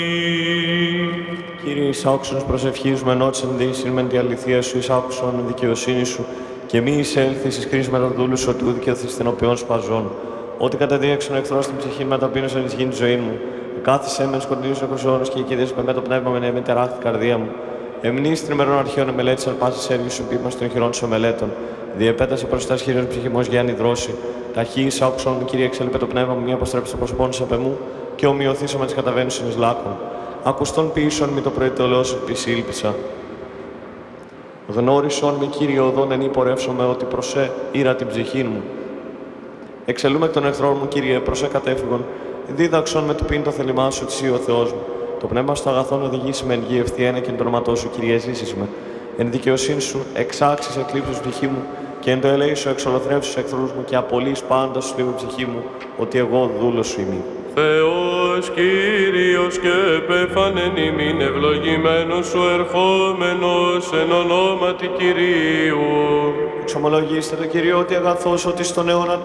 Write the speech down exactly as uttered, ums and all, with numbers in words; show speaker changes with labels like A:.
A: Κύριε, εις άκουσον προσευχής μου ενώτησεν δείσιν μεν τη αληθεία σου, εις άκουσον δικαιοσύνη σου, και μη εισέλθεις εις κρίσεις μεταδούλου σου, ότι ούδικαιωθείς την οποίον σπαζών. Ότι καταδίωξον εχθρός την ψυχή με ταπείνωσαν εις γήν ζωή μου. Κάθισέ μεν σκοτεινούς ακροσώνους και οικειδές με το πνεύμα με με τεράχτη καρδία μου. Εμνείς την ημερών αρχαίων εμελέτησαν πάσης έργης σου πείμας των χειρών σου ομελέτων. Διεπέτασε προς τα σχήρων ψυχημός για ανιδρώσει. Ταχύ εις άκουσον μου, Κύριε, εξέλιπε το πνεύμα μου, μη αποστρέψει το πρόσωπόν σου απ' εμού, και ομοιωθήσω με τις καταβαίνουσιν εις λάκων. Ακουστών ποιήσων μη το προητολός επισήλπισα. Γνώρισον με, Κύριε, οδόν εν υπορεύσομαι, ότι προσέ ήρα την ψυχήν μου. Εξελούμε εκ των εχθρών μου, Κύριε, προσέ κατέφυγον, δίδαξον με του πίν το θέλημά σου, της ή ο Θεός μου. Το πνεύμα στο αγαθόν οδηγήσει με εν γη ευθιένα και εν το όνοματό σου, Κύριε, ζήσεις με. Εν δικαιοσύνη σου εξάξεις εκλείψους ψυχή μου, και εν το ελέη σου εξολοθρεύσεις εχθρούς μου, και απολύεις πάντα σου λίγο ψυχή μου, ότι εγώ δούλος σου είμαι.
B: Θεός Κύριος και επέφανεν ημίν, ευλογημένος σου ερχόμενος εν ονόματι Κυρίου.
A: Εξομολογήστε το, Κύριε, ότι αγαθός, ότι στον αιώνα